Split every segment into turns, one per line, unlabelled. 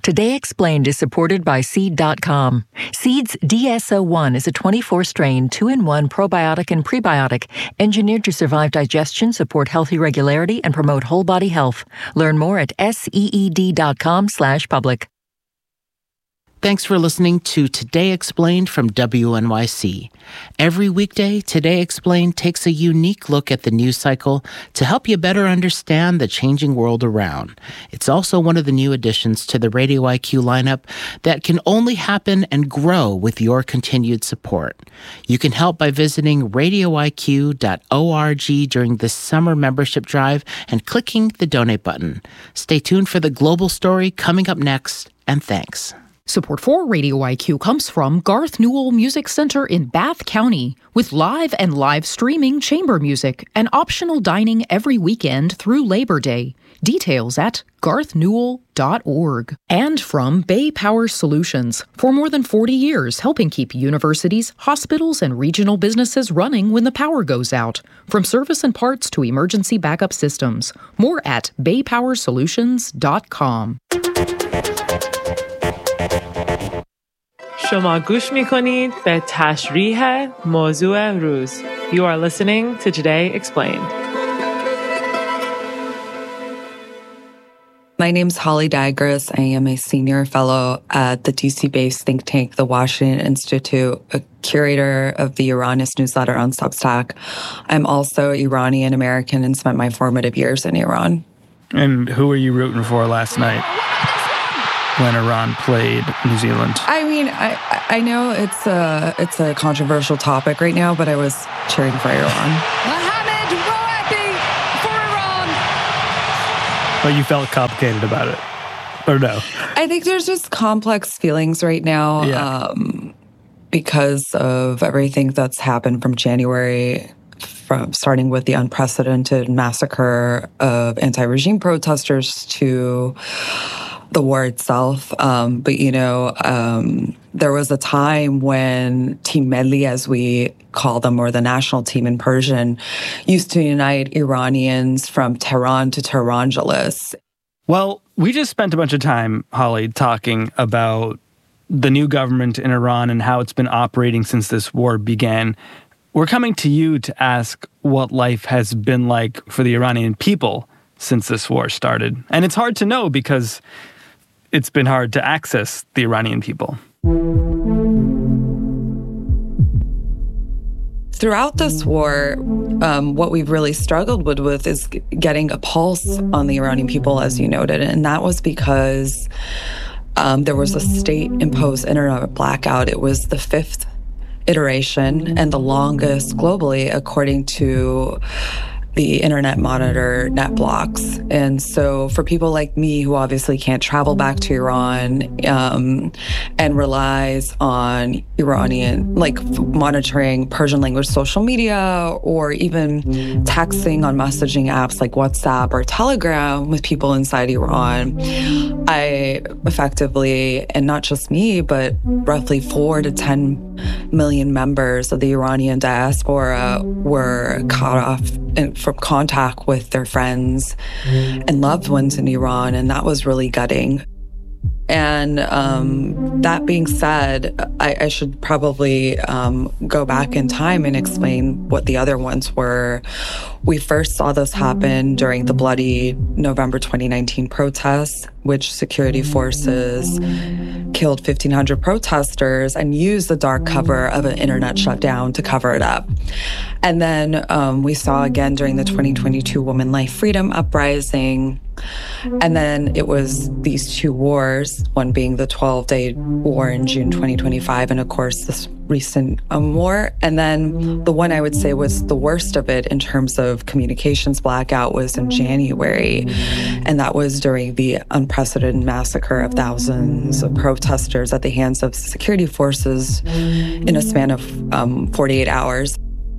Today Explained is supported by Seed.com. Seed's DSO1 is a 24-strain, 2-in-1 probiotic and prebiotic engineered to survive digestion, support healthy regularity, and promote whole body health. Learn more at seed.com/public.
Thanks for listening to Today Explained from WNYC. Every weekday, Today Explained takes a unique look at the news cycle to help you better understand the changing world around. It's also one of the new additions to the Radio IQ lineup that can only happen and grow with your continued support. You can help by visiting radioiq.org during the summer membership drive and clicking the donate button. Stay tuned for the global story coming up next, and thanks.
Support for Radio IQ comes from Garth Newell Music Center in Bath County, with live and live streaming chamber music and optional dining every weekend through Labor Day. Details at garthnewell.org. And from Bay Power Solutions, for more than 40 years, helping keep universities, hospitals, and regional businesses running when the power goes out. From service and parts to emergency backup systems. More at baypowersolutions.com.
شما گوش میکنید به تشریح موضوع روز. You are listening to Today Explained.
My name's Holly Digris. I am a senior fellow at the DC-based think tank, the Washington Institute, a curator of the Iranist newsletter on Substack. I'm also Iranian-American and spent my formative years in Iran.
And who were you rooting for last night when Iran played New Zealand?
I mean, I know it's a controversial topic right now, but I was cheering for Iran.
Mohamed Rouabi for Iran.
But you felt complicated about it, or no?
I think there's just complex feelings right now because of everything that's happened from January, from starting with the unprecedented massacre of anti-regime protesters to the war itself. But, there was a time when Team Melli, as we call them, or the national team in Persian, used to unite Iranians from Tehran to Tehrangeles.
Well, we just spent a bunch of time, Holly, talking about the new government in Iran and how it's been operating since this war began. We're coming to you to ask what life has been like for the Iranian people since this war started. And it's hard to know because it's been hard to access the Iranian people.
Throughout this war, what we've really struggled with is getting a pulse on the Iranian people, as you noted. And that was because there was a state-imposed internet blackout. It was the fifth iteration and the longest globally, according to the Internet Monitor NetBlocks. And so for people like me who obviously can't travel back to Iran and relies on Iranian, like monitoring Persian language social media or even texting on messaging apps like WhatsApp or Telegram with people inside Iran, I effectively, and not just me, but roughly 4 to 10 million members of the Iranian diaspora were cut off from contact with their friends and loved ones in Iran, and that was really gutting. And that being said, I should probably go back in time and explain what the other ones were. We first saw this happen during the bloody November 2019 protests, which security forces killed 1,500 protesters and used the dark cover of an internet shutdown to cover it up. And then we saw again during the 2022 Women Life Freedom Uprising. And then it was these two wars, one being the 12-day war in June 2025, and of course this recent war. And then the one I would say was the worst of it in terms of communications blackout was in January. And that was during the unprecedented massacre of thousands of protesters at the hands of security forces in a span of 48 hours.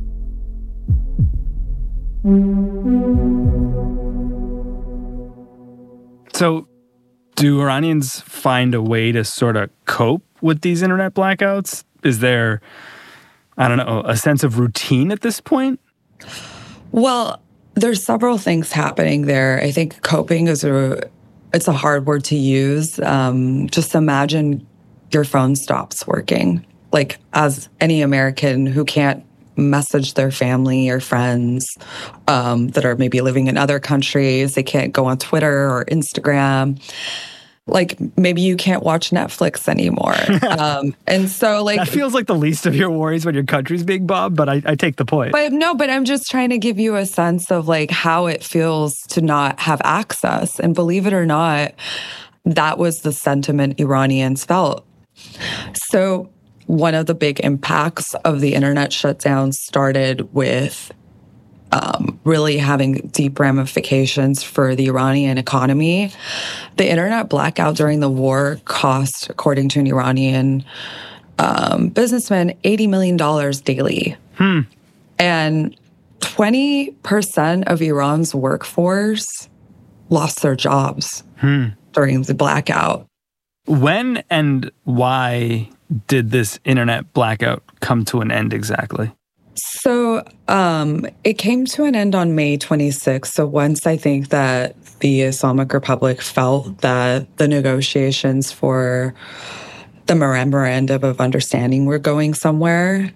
So do Iranians find a way to sort of cope with these internet blackouts? Is there, I don't know, a sense of routine at this point?
Well, there's several things happening there. I think coping is it's a hard word to use. Just imagine your phone stops working. Like, as any American who can't message their family or friends that are maybe living in other countries, they can't go on Twitter or Instagram. Like, maybe you can't watch Netflix anymore. And so, like...
That feels like the least of your worries when your country's being bombed, but I take the point.
But I'm just trying to give you a sense of, like, how it feels to not have access. And believe it or not, that was the sentiment Iranians felt. So one of the big impacts of the internet shutdown started with really having deep ramifications for the Iranian economy. The internet blackout during the war cost, according to an Iranian businessman, $80 million daily. And 20% of Iran's workforce lost their jobs during the blackout.
When and why did this internet blackout come to an end exactly?
So it came to an end on May 26th. So once I think that the Islamic Republic felt that the negotiations for the memorandum of understanding were going somewhere,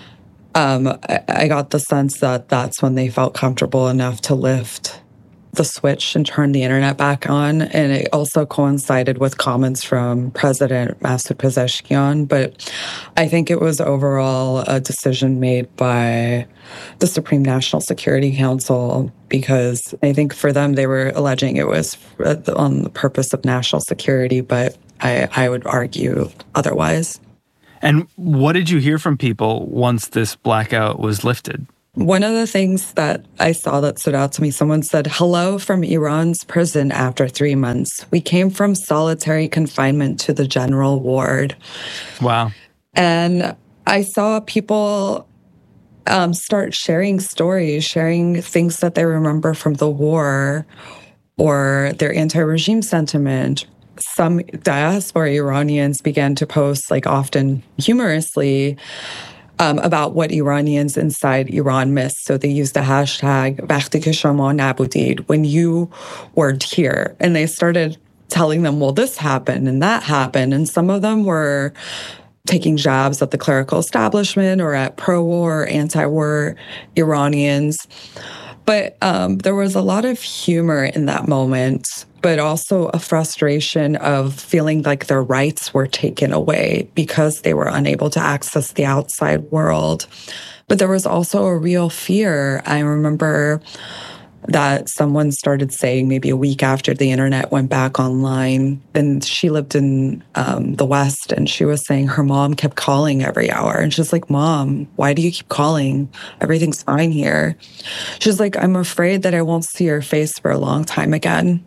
I got the sense that that's when they felt comfortable enough to lift the switch and turn the internet back on. And it also coincided with comments from President Masoud Pezeshkian. But I think it was overall a decision made by the Supreme National Security Council, because I think for them, they were alleging it was on the purpose of national security, but I would argue otherwise.
And what did you hear from people once this blackout was lifted?
One of the things that I saw that stood out to me, someone said, "Hello from Iran's prison after 3 months. We came from solitary confinement to the general ward."
Wow.
And I saw people start sharing stories, sharing things that they remember from the war or their anti-regime sentiment. Some diaspora Iranians began to post, like often humorously, about what Iranians inside Iran missed. So they used the hashtag "Vaqti ke shama nabudid," when you weren't here. And they started telling them, well, this happened and that happened. And some of them were taking jabs at the clerical establishment or at pro-war, anti-war Iranians. But there was a lot of humor in that moment, but also a frustration of feeling like their rights were taken away because they were unable to access the outside world. But there was also a real fear. I remember that someone started saying maybe a week after the internet went back online, and she lived in the West, and she was saying her mom kept calling every hour. And she's like, "Mom, why do you keep calling? Everything's fine here." She's like, "I'm afraid that I won't see your face for a long time again."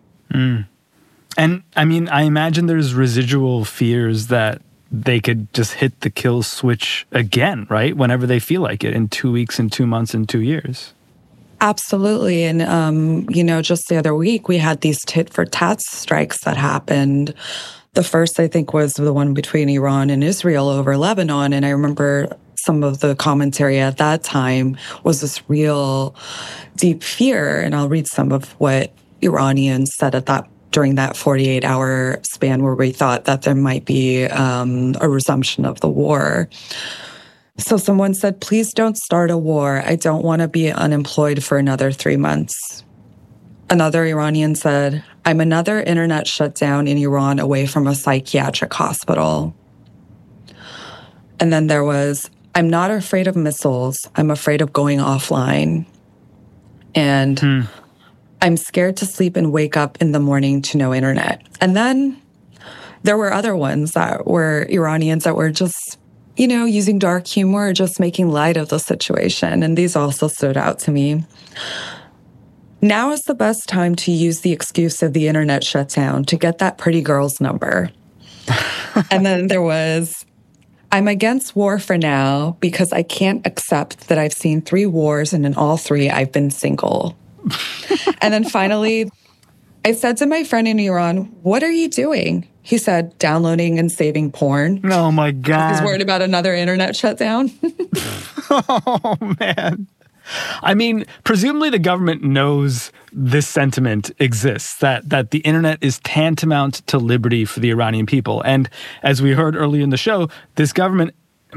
And I mean, I imagine there's residual fears that they could just hit the kill switch again, right? Whenever they feel like it, in 2 weeks, in 2 months, in 2 years.
Absolutely. And, just the other week, we had these tit-for-tat strikes that happened. The first, I think, was the one between Iran and Israel over Lebanon. And I remember some of the commentary at that time was this real deep fear. And I'll read some of what Iranians said during that 48-hour span where we thought that there might be a resumption of the war. So someone said, "Please don't start a war. I don't want to be unemployed for another 3 months." Another Iranian said, "I'm another internet shutdown in Iran away from a psychiatric hospital." And then there was, "I'm not afraid of missiles. I'm afraid of going offline. And I'm scared to sleep and wake up in the morning to no internet." And then there were other ones that were Iranians that were just, using dark humor, just making light of the situation. And these also stood out to me. "Now is the best time to use the excuse of the internet shutdown to get that pretty girl's number." And then there was, "I'm against war for now because I can't accept that I've seen 3 wars and in all 3 I've been single." And then finally, "I said to my friend in Iran, 'What are you doing?' He said, 'Downloading and saving porn.'"
Oh, my God.
He's worried about another internet shutdown.
Oh, man. I mean, presumably the government knows this sentiment exists, that the internet is tantamount to liberty for the Iranian people. And as we heard earlier in the show, this government,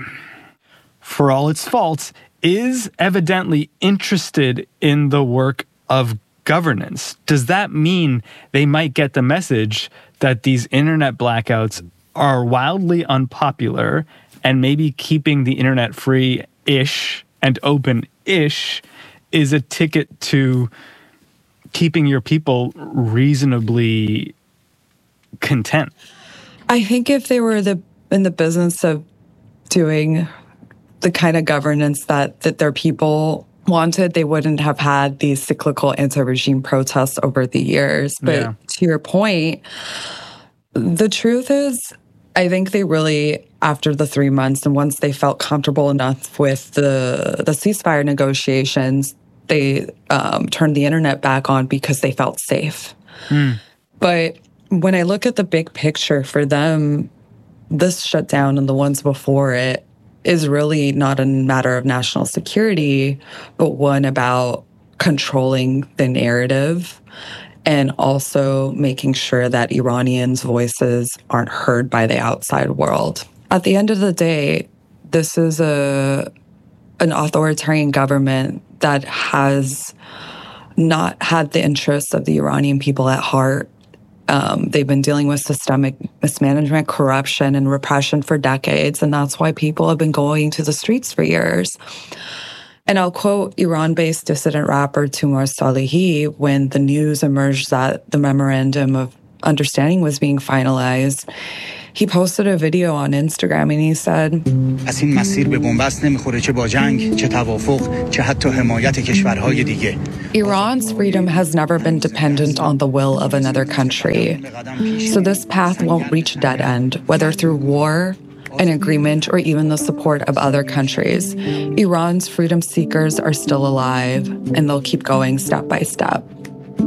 for all its faults, is evidently interested in the work of governance. Does that mean they might get the message that these internet blackouts are wildly unpopular and maybe keeping the internet free-ish and open-ish is a ticket to keeping your people reasonably content?
I think if they were in the business of doing the kind of governance that their people wanted, they wouldn't have had these cyclical anti-regime protests over the years. But to your point, the truth is, I think they really, after the 3 months and once they felt comfortable enough with the ceasefire negotiations, they turned the internet back on because they felt safe. But when I look at the big picture for them, this shutdown and the ones before it is really not a matter of national security, but one about controlling the narrative and also making sure that Iranians' voices aren't heard by the outside world. At the end of the day, this is an authoritarian government that has not had the interests of the Iranian people at heart. They've been dealing with systemic mismanagement, corruption, and repression for decades, and that's why people have been going to the streets for years. And I'll quote Iran-based dissident rapper Tumar Salehi when the news emerged that the memorandum of understanding was being finalized. He posted a video on Instagram and he said,
از این مسیر به بنبست نمیخوره چه با جنگ چه توافق چه حتی حمایت کشورهای دیگه.
Iran's freedom has never been dependent on the will of another country. So this path won't reach a dead end, whether through war, an agreement, or even the support of other countries. Iran's freedom seekers are still alive, and they'll keep going step by step.